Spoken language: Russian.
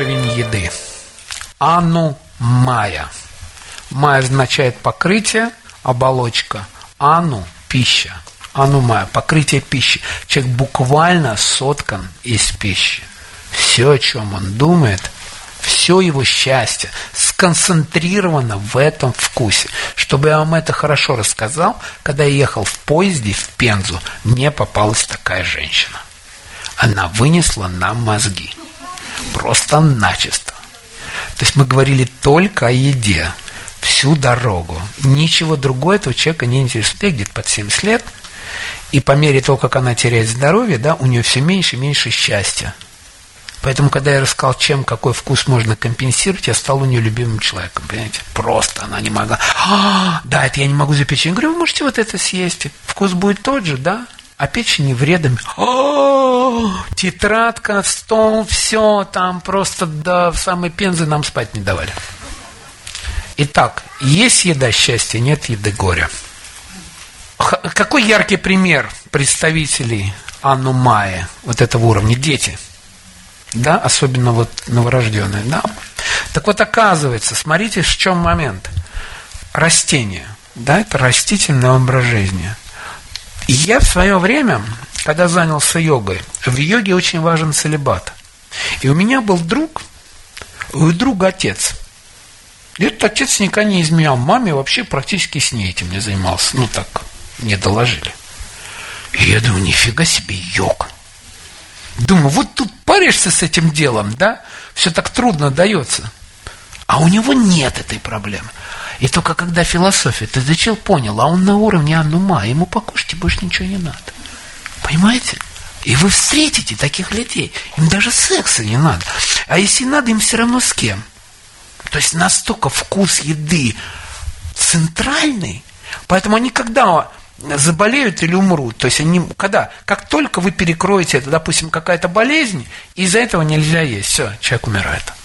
уровень еды. Ану майя. Майя означает покрытие, оболочка. Ану – пища. Ану майя – покрытие пищи. Человек буквально соткан из пищи. Все, о чем он думает, все его счастье сконцентрировано в этом вкусе. Чтобы я вам это хорошо рассказал, когда я ехал в поезде в Пензу, мне попалась такая женщина. Она вынесла нам мозги. Просто начисто. То есть мы говорили только о еде всю дорогу. Ничего другого этого человека не интересует. Ей где-то под 70 лет. И по мере того, как она теряет здоровье, да, у нее все меньше и меньше счастья. Поэтому, когда я рассказал, чем какой вкус можно компенсировать, я стал у нее любимым человеком. Понимаете? Просто она не могла. Да, это я не могу за печень. Я говорю, вы можете вот это съесть. Вкус будет тот же, да? А печень вредами. Тетрадка, стол, все, там просто до самой Пензы нам спать не давали. Итак, есть еда счастья, нет еды горя. Какой яркий пример представителей Ану майи, вот этого уровня? Дети. Да, особенно вот новорожденные, да. Так вот, оказывается, смотрите, в чем момент. Растение, да, это растительный образ жизни. И я в свое время, когда занялся йогой, в йоге очень важен целибат. И у меня был друг, у друга отец. И этот отец никогда не изменял маме, вообще практически с ней этим не занимался. Ну так, мне доложили. И я думаю, нифига себе, йог. Думаю, вот тут паришься с этим делом, да? Все так трудно дается. А у него нет этой проблемы. И только когда философию ты изучил, понял, а он на уровне Ану майи, ему покушать больше ничего не надо. Понимаете? И вы встретите таких людей. Им даже секса не надо. А если надо, им все равно с кем. То есть настолько вкус еды центральный, поэтому они когда заболеют или умрут, то есть они, как только вы перекроете это, допустим, какая-то болезнь, из-за этого нельзя есть, все, человек умирает.